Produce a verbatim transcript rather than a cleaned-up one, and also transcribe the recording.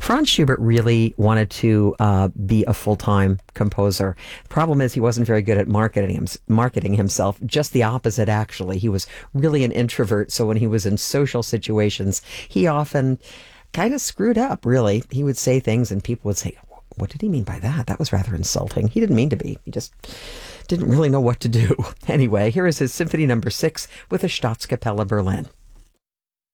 Franz Schubert really wanted to uh, be a full-time composer. Problem is, he wasn't very good at marketing him, marketing himself. Just the opposite, actually. He was really an introvert, so when he was in social situations, he often kind of screwed up, really. He would say things, and people would say, what did he mean by that? That was rather insulting. He didn't mean to be. He just didn't really know what to do. Anyway, here is his Symphony Number Six with the Staatskapelle Berlin.